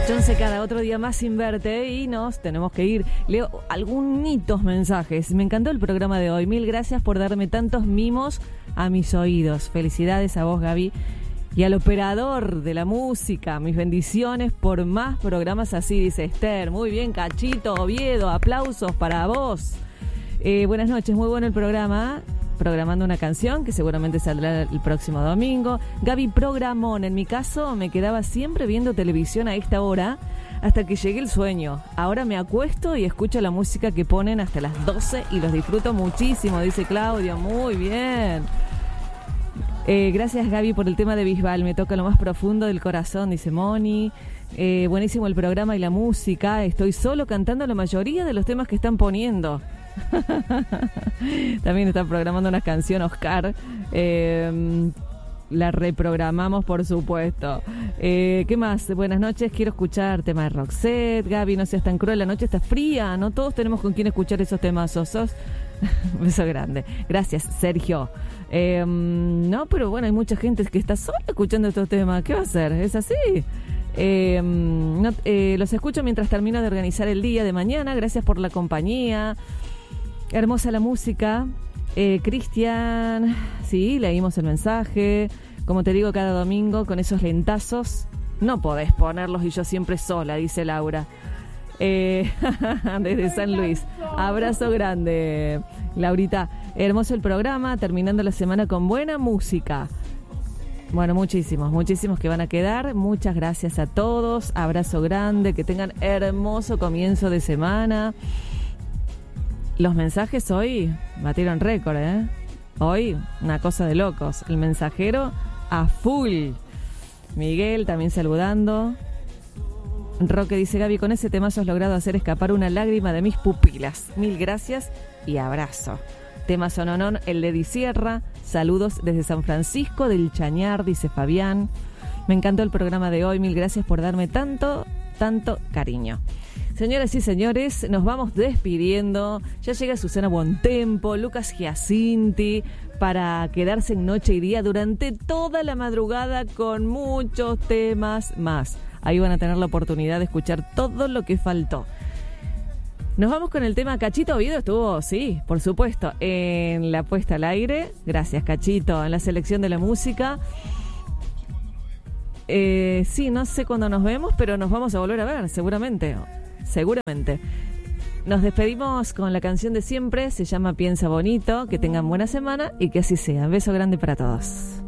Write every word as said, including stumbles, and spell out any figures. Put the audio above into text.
Entonces cada otro día más sin verte y nos tenemos que ir. Leo algunos mensajes. Me encantó el programa de hoy. Mil gracias por darme tantos mimos a mis oídos. Felicidades a vos, Gaby, y al operador de la música. Mis bendiciones por más programas así, dice Esther. Muy bien, Cachito, Oviedo, aplausos para vos. Eh, buenas noches, muy bueno el programa. Programando una canción que seguramente saldrá el próximo domingo. Gaby programón. En mi caso me quedaba siempre viendo televisión a esta hora hasta que llegue el sueño. Ahora me acuesto y escucho la música que ponen hasta las doce y los disfruto muchísimo, dice Claudio. Muy bien. Eh, gracias, Gaby, por el tema de Bisbal. Me toca lo más profundo del corazón, dice Moni. Eh, buenísimo el programa y la música. Estoy solo cantando la mayoría de los temas que están poniendo. También está programando una canción Oscar. Eh, la reprogramamos, por supuesto. Eh, ¿Qué más? Buenas noches, quiero escuchar tema de Roxette. Gaby, no seas tan cruel, la noche está fría. No todos tenemos con quién escuchar esos temas osos. Beso grande. Gracias, Sergio. Eh, no, pero bueno, hay mucha gente que está sola escuchando estos temas. ¿Qué va a hacer? ¿Es así? Eh, no, eh, los escucho mientras termino de organizar el día de mañana. Gracias por la compañía. Hermosa la música. Eh, Cristian, sí, leímos el mensaje. Como te digo, cada domingo con esos lentazos no podés ponerlos y yo siempre sola, dice Laura. Eh, desde San Luis. Abrazo grande, Laurita. Hermoso el programa, terminando la semana con buena música. Bueno, muchísimos, muchísimos que van a quedar. Muchas gracias a todos. Abrazo grande, que tengan hermoso comienzo de semana. Los mensajes hoy batieron récord, ¿eh? Hoy, una cosa de locos. El mensajero a full. Miguel también saludando. Roque dice, Gaby, con ese temazo has logrado hacer escapar una lágrima de mis pupilas. Mil gracias y abrazo. Tema sononón, el de Di Sierra. Saludos desde San Francisco del Chañar, dice Fabián. Me encantó el programa de hoy. Mil gracias por darme tanto, tanto cariño. Señoras y señores, nos vamos despidiendo. Ya llega Susana Bontempo, Lucas Giacinti, para quedarse en Noche y Día durante toda la madrugada con muchos temas más. Ahí van a tener la oportunidad de escuchar todo lo que faltó. Nos vamos con el tema. Cachito Oviedo estuvo, sí, por supuesto, en la puesta al aire. Gracias, Cachito, en la selección de la música. Eh, sí, no sé cuándo nos vemos, pero nos vamos a volver a ver, seguramente. Seguramente. Nos despedimos con la canción de siempre. Se llama Piensa Bonito. Que tengan buena semana y que así sea. Beso grande para todos.